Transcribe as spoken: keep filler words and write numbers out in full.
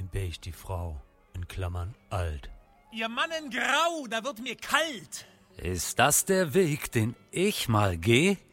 Beig die Frau, in Klammern alt. Ihr Mann in Grau, da wird mir kalt. Ist das der Weg, den ich mal geh?